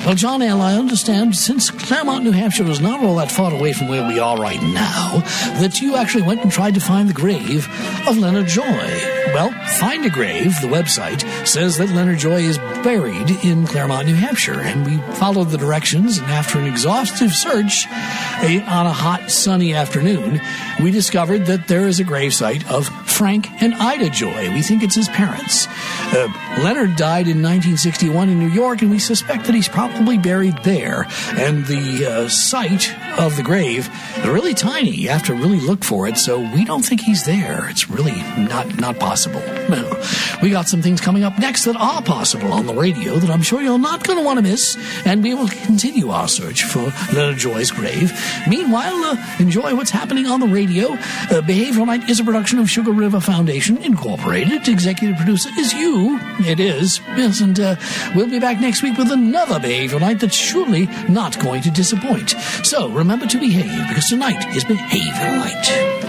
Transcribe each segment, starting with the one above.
Well, John L., I understand, since Claremont, New Hampshire is not all that far away from where we are right now, that you actually went and tried to find the grave of Leonard Joy. Well, Find a Grave, the website, says that Leonard Joy is buried in Claremont, New Hampshire, and we followed the directions, and after an exhaustive search on a hot, sunny afternoon, we discovered that there is a gravesite of Frank and Ida Joy. We think it's his parents. Leonard died in 1961 in New York, and we suspect that he's probably buried there. And the site of the grave is really tiny. You have to really look for it, so we don't think he's there. It's really not possible. No. We got some things coming up next that are possible on the radio that I'm sure you're not going to want to miss, and we will continue our search for Leonard Joy's grave. Meanwhile, enjoy what's happening on the radio. Behavioral Night is a production of Sugar River Foundation, Incorporated. Executive producer is you. It is. Yes, and we'll be back next week with another Behavioral Night that's surely not going to disappoint. So remember to behave, because tonight is Behavioral Night.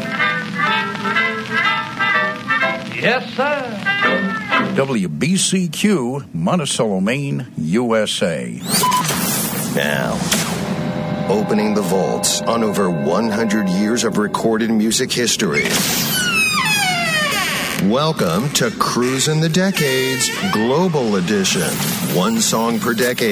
Yes, sir. WBCQ, Monticello, Maine, USA. Now, opening the vaults on over 100 years of recorded music history. Welcome to Cruisin' the Decades Global Edition. One song per decade.